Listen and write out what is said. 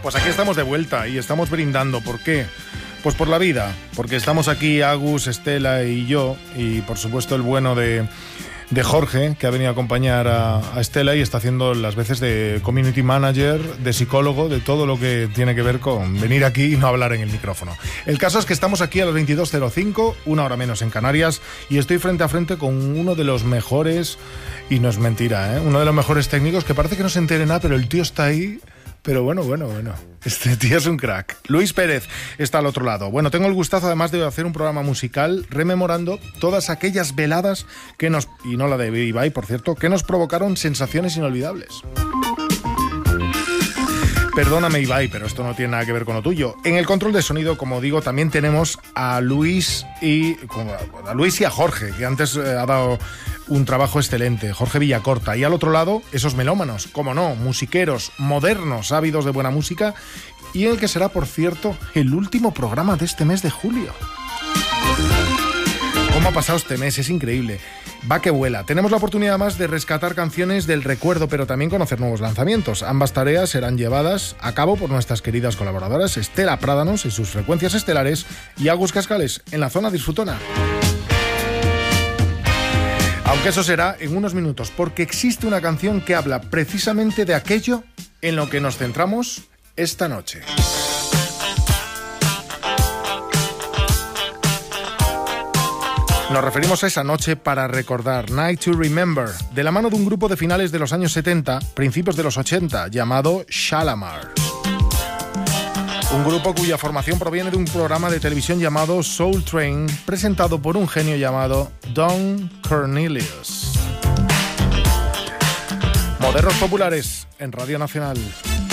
Pues aquí estamos de vuelta y estamos brindando. ¿Por qué? Pues por la vida, porque estamos aquí Agus, Estela y yo, y por supuesto el bueno de Jorge, que ha venido a acompañar a Estela y está haciendo las veces de community manager, de psicólogo, de todo lo que tiene que ver con venir aquí y no hablar en el micrófono. El caso es que estamos aquí a las 22:05, una hora menos en Canarias, y estoy frente a frente con uno de los mejores, y no es mentira, uno de los mejores técnicos, que parece que no se entere nada, pero el tío está ahí. Pero bueno. Este tío es un crack. Luis Pérez está al otro lado. Bueno, tengo el gustazo además de hacer un programa musical rememorando todas aquellas veladas que nos, y no la de Ibai, por cierto, que nos provocaron sensaciones inolvidables. Perdóname, Ibai, pero esto no tiene nada que ver con lo tuyo. En el control de sonido, como digo, también tenemos a Luis y a Jorge, que antes ha dado un trabajo excelente, Jorge Villacorta. Y al otro lado, esos melómanos, como no, musiqueros, modernos, ávidos de buena música, y en el que será, por cierto, el último programa de este mes de julio. ¿Cómo ha pasado este mes? Es increíble. Va que vuela. Tenemos la oportunidad más de rescatar canciones del recuerdo, pero también conocer nuevos lanzamientos. Ambas tareas serán llevadas a cabo por nuestras queridas colaboradoras Estela Prádanos en sus frecuencias estelares y Agus Cascales en la zona disfrutona. Aunque eso será en unos minutos, porque existe una canción que habla precisamente de aquello en lo que nos centramos esta noche. Nos referimos a esa noche para recordar, Night to Remember, de la mano de un grupo de finales de los años 70, principios de los 80, llamado Shalamar. Un grupo cuya formación proviene de un programa de televisión llamado Soul Train, presentado por un genio llamado Don Cornelius. Modernos populares en Radio Nacional.